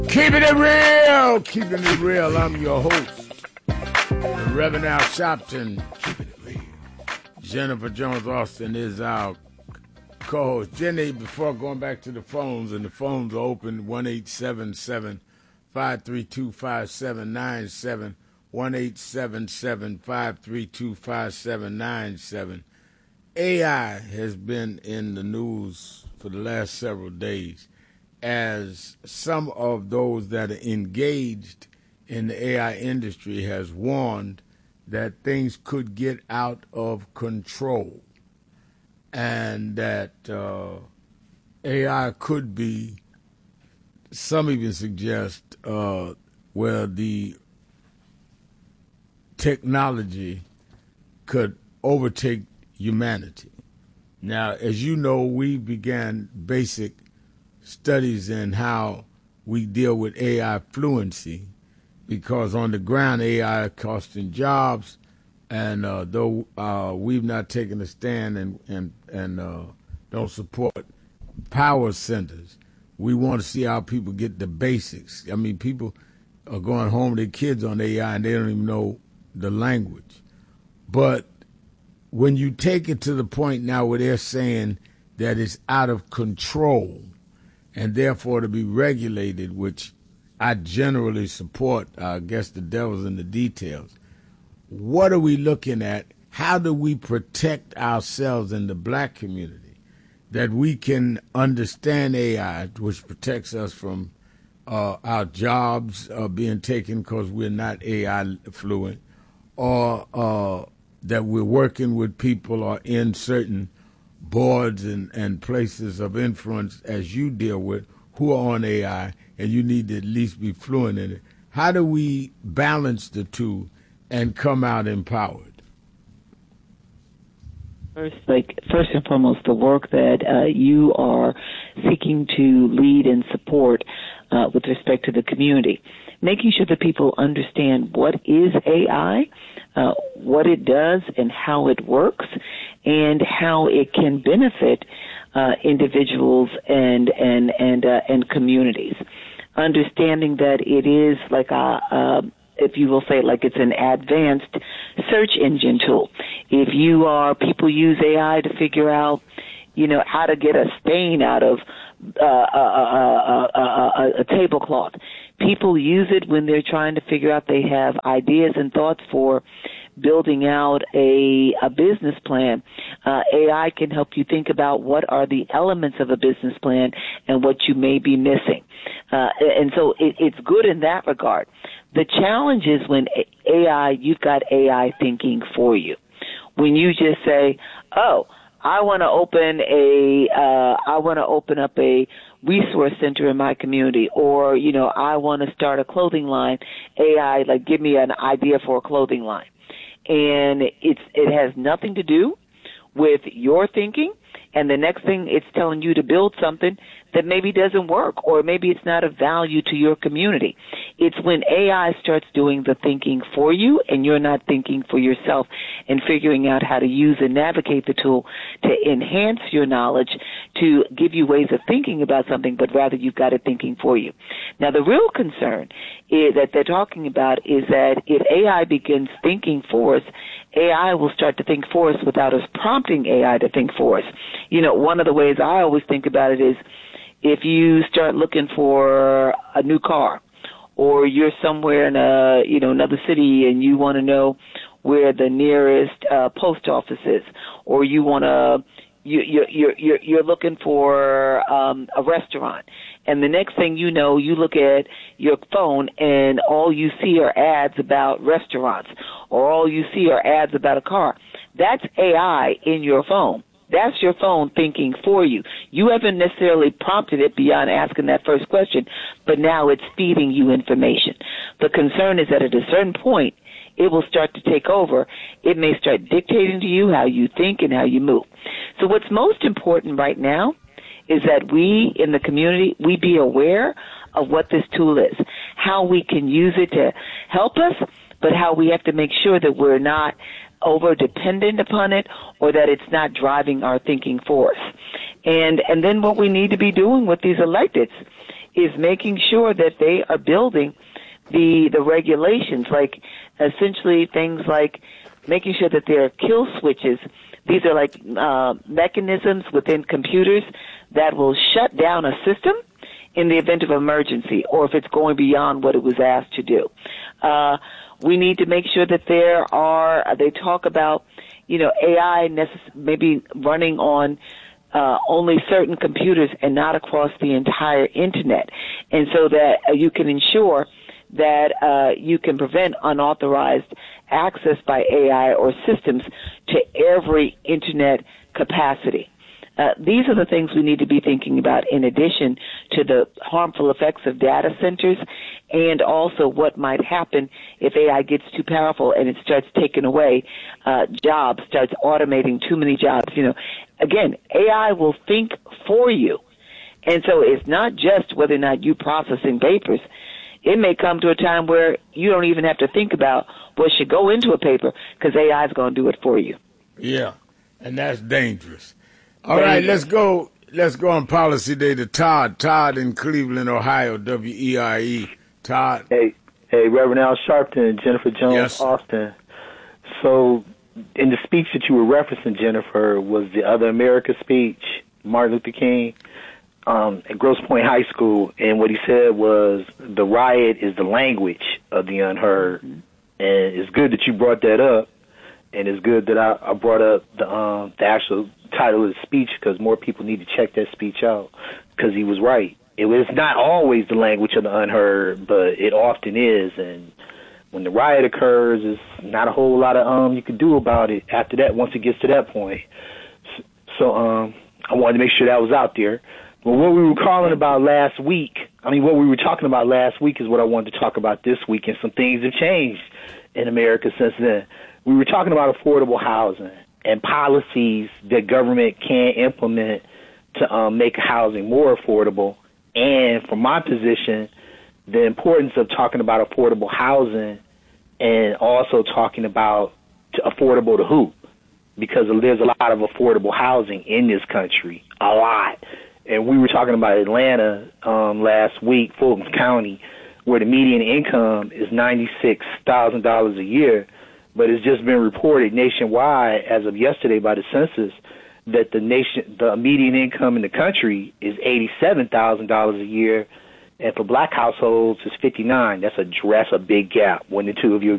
Keeping it real, keeping it real. I'm your host, the Reverend Al Sharpton. Jennifer Jones Austin is our co-host. Jenny, before going back to the phones, and the phones are open, 1-877-532-5797, 1-877-532-5797. AI has been in the news for the last several days as some of those that are engaged in the AI industry has warned that things could get out of control and that AI could be, some even suggest, where the technology could overtake humanity. Now, as you know, we began basic studies in how we deal with AI fluency, because on the ground AI is costing jobs, and though we've not taken a stand and don't support power centers, we want to see how people get the basics. I mean, people are going home with their kids on AI and they don't even know the language. But when you take it to the point now where they're saying that it's out of control and therefore to be regulated, which I generally support, I guess the devil's in the details. What are we looking at? How do we protect ourselves in the black community that we can understand AI, which protects us from our jobs being taken because we're not AI fluent, or that we're working with people or in certain boards and places of influence as you deal with who are on AI, and you need to at least be fluent in it. How do we balance the two and come out empowered? First and foremost, the work that you are seeking to lead and support with respect to the community, making sure that people understand what is AI, what it does and how it works, and how it can benefit individuals and communities. Understanding that it is like if you will say, like it's an advanced search engine tool. If people use AI to figure out, how to get a stain out of a tablecloth. People use it when they're trying to figure out, they have ideas and thoughts for building out a business plan. AI can help you think about what are the elements of a business plan and what you may be missing. And so it's good in that regard. The challenge is when you've got AI thinking for you. When you just say, oh, I want to open up a resource center in my community, or, I want to start a clothing line. AI, give me an idea for a clothing line. And it has nothing to do with your thinking, and the next thing it's telling you to build something that maybe doesn't work, or maybe it's not of value to your community. It's when AI starts doing the thinking for you and you're not thinking for yourself and figuring out how to use and navigate the tool to enhance your knowledge, to give you ways of thinking about something, but rather you've got it thinking for you. Now, the real concern that they're talking about is that if AI begins thinking for us, AI will start to think for us without us prompting AI to think for us. One of the ways I always think about it is, if you start looking for a new car, or you're somewhere in another city and you want to know where the nearest post office is, or you're looking for a restaurant, and the next thing you know, you look at your phone and all you see are ads about restaurants, or all you see are ads about a car. That's AI in your phone. That's your phone thinking for you. You haven't necessarily prompted it beyond asking that first question, but now it's feeding you information. The concern is that at a certain point, it will start to take over. It may start dictating to you how you think and how you move. So what's most important right now is that we in the community, we be aware of what this tool is, how we can use it to help us, but how we have to make sure that we're not over-dependent upon it, or that it's not driving our thinking force. And then what we need to be doing with these electeds is making sure that they are building the regulations, like essentially things like making sure that there are kill switches. These are like mechanisms within computers that will shut down a system in the event of emergency or if it's going beyond what it was asked to do. We need to make sure that they talk about, AI maybe running on only certain computers and not across the entire Internet. And so that you can ensure that you can prevent unauthorized access by AI or systems to every Internet capacity. These are the things we need to be thinking about in addition to the harmful effects of data centers and also what might happen if AI gets too powerful and it starts taking away jobs, starts automating too many jobs. Again, AI will think for you. And so it's not just whether or not you processing papers. It may come to a time where you don't even have to think about what should go into a paper because AI is going to do it for you. Yeah, and that's dangerous. All right, let's go on Policy Day to Todd. Todd in Cleveland, Ohio, WEIE. Todd. Hey, Reverend Al Sharpton, Jennifer Jones, yes. Austin. So, in the speech that you were referencing, Jennifer, was the Other America speech, Martin Luther King, at Grosse Pointe High School, and what he said was the riot is the language of the unheard. And it's good that you brought that up, and it's good that I brought up the actual title of the speech because more people need to check that speech out because he was right. It was not always the language of the unheard, but it often is. And when the riot occurs, there's not a whole lot of you can do about it after that once it gets to that point. So I wanted to make sure that was out there. But what we were talking about last week is what I wanted to talk about this week, and some things have changed in America since then. We were talking about affordable housing and policies that government can implement to make housing more affordable. And from my position, the importance of talking about affordable housing and also talking about affordable to who, because there's a lot of affordable housing in this country, a lot. And we were talking about Atlanta last week, Fulton County, where the median income is $96,000 a year. But it's just been reported nationwide as of yesterday by the census that the median income in the country is $87,000 a year, and for black households it's $59,000. That's a big gap when the two of you